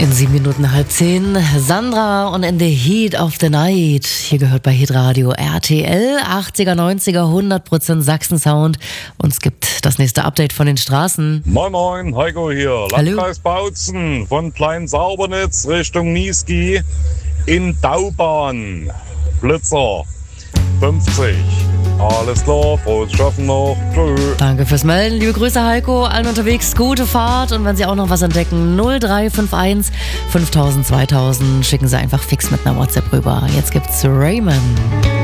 In 7 Minuten 9:30, Sandra und In the Heat of the Night. Hier gehört bei Hitradio RTL, 80er, 90er, 100% Sachsen-Sound. Und es gibt das nächste Update von den Straßen. Moin Moin, Heiko hier. Hallo. Landkreis Bautzen von Klein-Saubernitz Richtung Niesky in Daubahn. Blitzer 50. Alles klar, frohes Schaffen noch. Tschö. Danke fürs Melden. Liebe Grüße, Heiko. Allen unterwegs, gute Fahrt. Und wenn Sie auch noch was entdecken, 0351 5000 2000. Schicken Sie einfach fix mit einer WhatsApp rüber. Jetzt gibt's Raymond.